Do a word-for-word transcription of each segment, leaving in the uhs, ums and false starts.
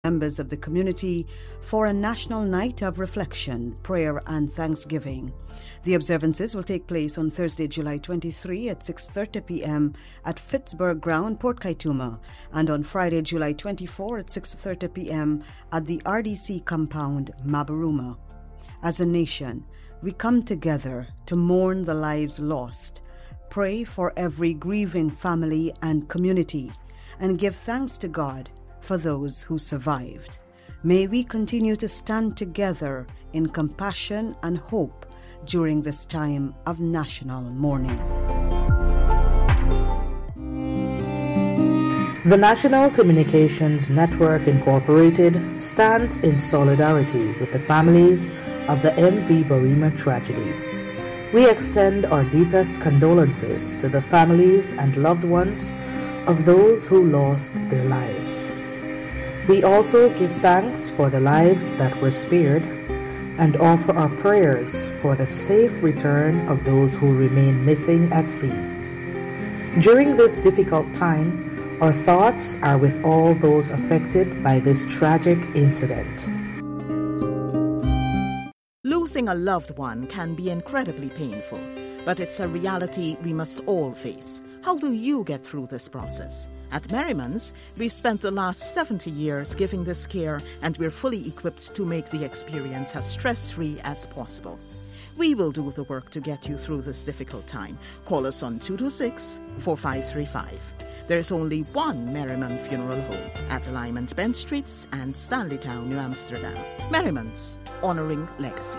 members of the community for a national night of reflection, prayer and thanksgiving. The observances will take place on Thursday, July twenty-third at six thirty p.m. at Fitzburg Ground, Port Kaituma, and on Friday, July twenty-fourth at six thirty p.m. at the R D C compound, Mabaruma. As a nation, we come together to mourn the lives lost, pray for every grieving family and community, and give thanks to God for those who survived. May we continue to stand together in compassion and hope during this time of national mourning. The National Communications Network Incorporated stands in solidarity with the families of the M V Barima tragedy. We extend our deepest condolences to the families and loved ones of those who lost their lives. We also give thanks for the lives that were spared and offer our prayers for the safe return of those who remain missing at sea. During this difficult time, our thoughts are with all those affected by this tragic incident. Losing a loved one can be incredibly painful, but it's a reality we must all face. How do you get through this process? At Merriman's, we've spent the last seventy years giving this care, and we're fully equipped to make the experience as stress-free as possible. We will do the work to get you through this difficult time. Call us on two two six, four five three five. There's only one Merriman Funeral Home at Alignment Bench Streets and Stanleytown, New Amsterdam. Merriman's, honoring legacy.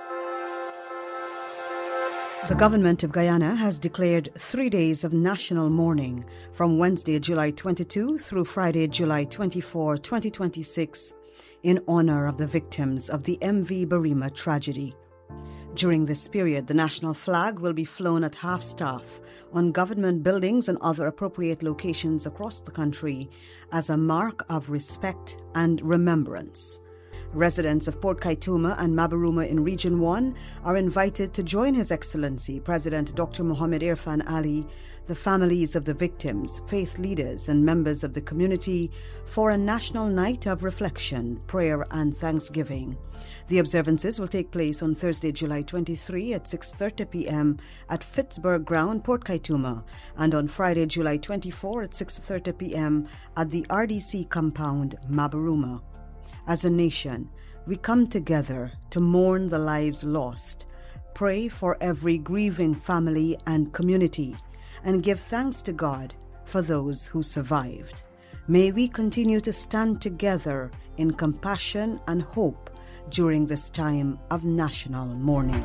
The government of Guyana has declared three days of national mourning from Wednesday, July twenty-second through Friday, July twenty-fourth, twenty twenty-six, in honor of the victims of the M V Barima tragedy. During this period, the national flag will be flown at half-staff on government buildings and other appropriate locations across the country as a mark of respect and remembrance. Residents of Port Kaituma and Mabaruma in Region one are invited to join His Excellency President Doctor Mohammed Irfan Ali, the families of the victims, faith leaders and members of the community for a national night of reflection, prayer and thanksgiving. The observances will take place on Thursday, July twenty-third at six thirty p.m. at Fitzburg Ground, Port Kaituma, and on Friday, July twenty-fourth at six thirty p.m. at the R D C compound, Mabaruma. As a nation, we come together to mourn the lives lost, pray for every grieving family and community, and give thanks to God for those who survived. May we continue to stand together in compassion and hope during this time of national mourning.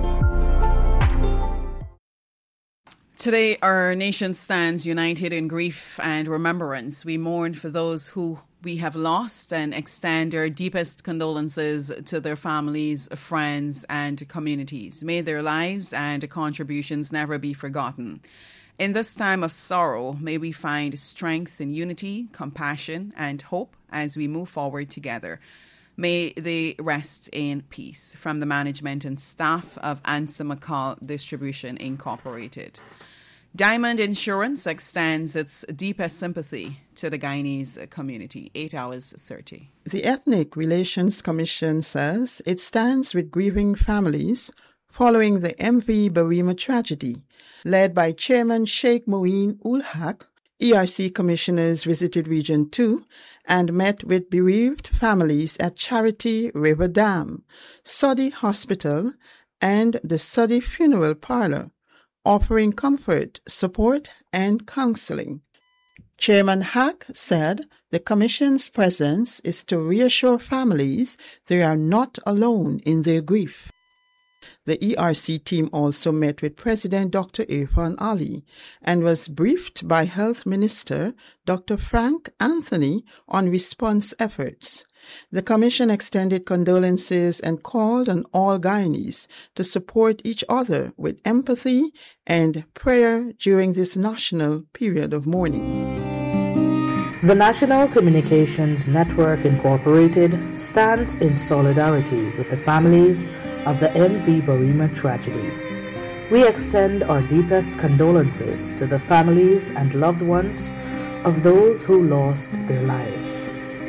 Today, our nation stands united in grief and remembrance. We mourn for those who we have lost and extend our deepest condolences to their families, friends, and communities. May their lives and contributions never be forgotten. In this time of sorrow, may we find strength in unity, compassion, and hope as we move forward together. May they rest in peace. From the management and staff of Ansa McCall Distribution Incorporated. Diamond Insurance extends its deepest sympathy to the Guyanese community. eight hours thirty. The Ethnic Relations Commission says it stands with grieving families following the M V Barima tragedy. Led by Chairman Sheikh Moeen Ul Haq, E R C commissioners visited Region two and met with bereaved families at Charity River Dam, Soddy Hospital, and the Soddy Funeral Parlor, offering comfort, support, and counseling. Chairman Hack said the Commission's presence is to reassure families they are not alone in their grief. The E R C team also met with President Doctor Irfan Ali and was briefed by Health Minister Doctor Frank Anthony on response efforts. The Commission extended condolences and called on all Guyanese to support each other with empathy and prayer during this national period of mourning. The National Communications Network Incorporated stands in solidarity with the families of the M V Barima tragedy. We extend our deepest condolences to the families and loved ones of those who lost their lives.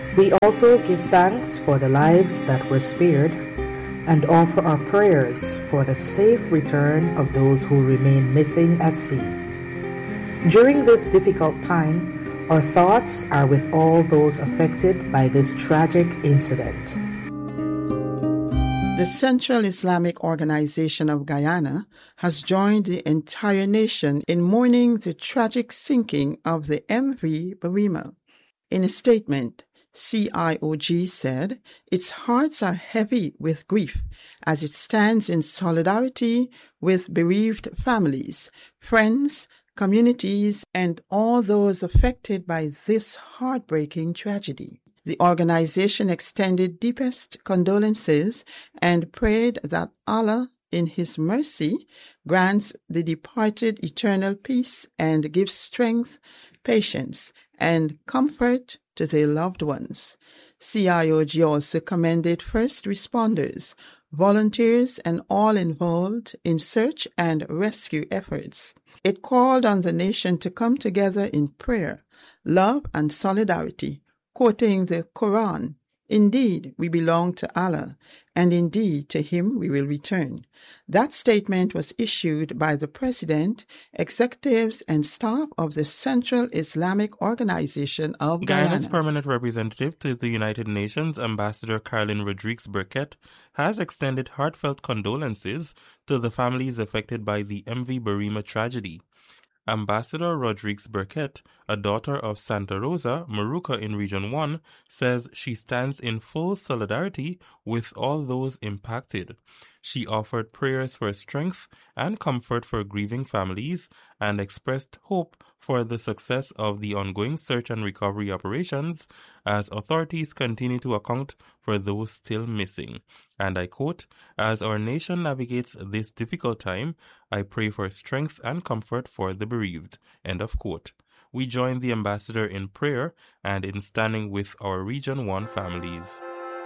We also give thanks for the lives that were spared and offer our prayers for the safe return of those who remain missing at sea. During this difficult time, our thoughts are with all those affected by this tragic incident. The Central Islamic Organization of Guyana has joined the entire nation in mourning the tragic sinking of the M V Barima. In a statement, C I O G said its hearts are heavy with grief as it stands in solidarity with bereaved families, friends, communities, and all those affected by this heartbreaking tragedy. The organization extended deepest condolences and prayed that Allah, in His mercy, grants the departed eternal peace and gives strength, patience, and comfort to their loved ones. C I O G also commended first responders, volunteers, and all involved in search and rescue efforts. It called on the nation to come together in prayer, love, and solidarity, quoting the Quran, "Indeed, we belong to Allah, and indeed to Him we will return." That statement was issued by the President, executives, and staff of the Central Islamic Organization of Guyana. Guyana's permanent representative to the United Nations, Ambassador Caroline Rodrigues Burkett, has extended heartfelt condolences to the families affected by the M V Barima tragedy. Ambassador Rodrigues Burkett, a daughter of Santa Rosa, Maruca in Region one, says she stands in full solidarity with all those impacted. She offered prayers for strength and comfort for grieving families and expressed hope for the success of the ongoing search and recovery operations as authorities continue to account for those still missing. And I quote, "As our nation navigates this difficult time, I pray for strength and comfort for the bereaved." End of quote. We join the ambassador in prayer and in standing with our Region one families.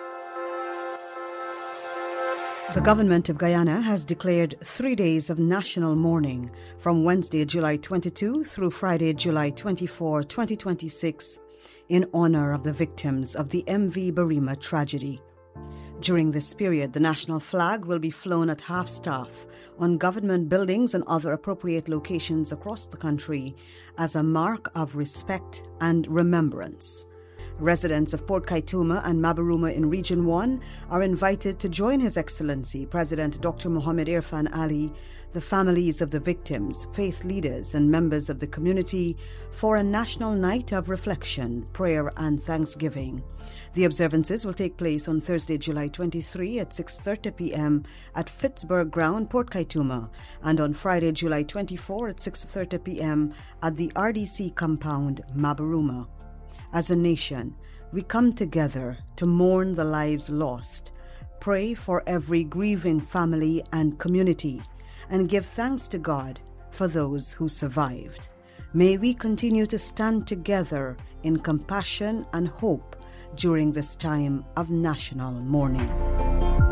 The government of Guyana has declared three days of national mourning from Wednesday, July twenty-second through Friday, July twenty-fourth, twenty twenty-six, in honor of the victims of the M V Barima tragedy. During this period, the national flag will be flown at half-staff on government buildings and other appropriate locations across the country as a mark of respect and remembrance. Residents of Port Kaituma and Mabaruma in Region one are invited to join His Excellency President Doctor Mohammed Irfan Ali, the families of the victims, faith leaders, and members of the community for a national night of reflection, prayer, and thanksgiving. The observances will take place on Thursday, July twenty-third at six thirty p.m. at Fitzburg Ground, Port Kaituma, and on Friday, July twenty-fourth at six thirty p.m. at the R D C compound, Mabaruma. As a nation, we come together to mourn the lives lost, pray for every grieving family and community, and give thanks to God for those who survived. May we continue to stand together in compassion and hope during this time of national mourning.